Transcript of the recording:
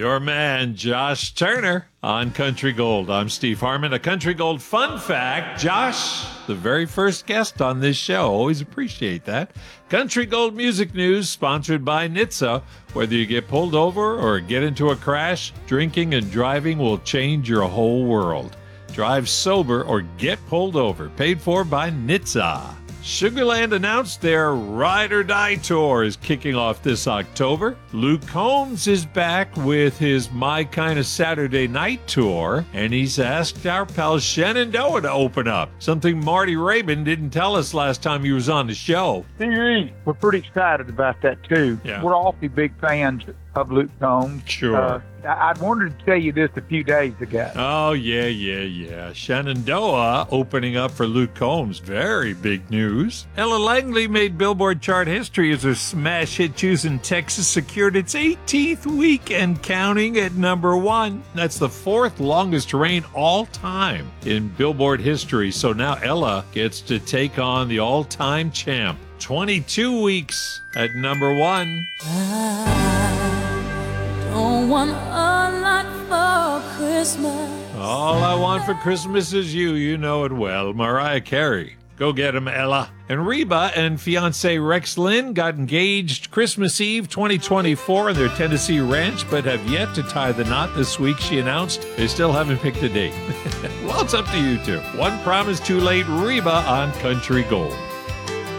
Your man, Josh Turner, on Country Gold. I'm Steve Harmon. A Country Gold fun fact. Josh, the very first guest on this show. Always appreciate that. Country Gold Music News, sponsored by NHTSA. Whether you get pulled over or get into a crash, drinking and driving will change your whole world. Drive sober or get pulled over. Paid for by NHTSA. Sugarland announced their Ride or Die tour is kicking off this October. Luke Combs is back with his My Kinda Saturday Night tour, and he's asked our pal Shenandoah to open up, something Marty Rabin didn't tell us last time he was on the show. We're pretty excited about that, too. Yeah. We're awfully big fans of Luke Combs. Sure. I wanted to tell you this a few days ago. Oh, yeah. Shenandoah opening up for Luke Combs. Very big news. Ella Langley made Billboard chart history as her smash hit Choosing Texas secured its 18th week and counting at number 1. That's the 4th longest reign all time in Billboard history. So now Ella gets to take on the all-time champ. 22 weeks at number 1. Don't want a lot for Christmas. All I want for Christmas is you. You know it well. Mariah Carey. Go get him, Ella. And Reba and fiancé Rex Lynn got engaged Christmas Eve 2024 in their Tennessee ranch, but have yet to tie the knot. This week, she announced they still haven't picked a date. Well, it's up to you two. One Promise Too Late, Reba on Country Gold.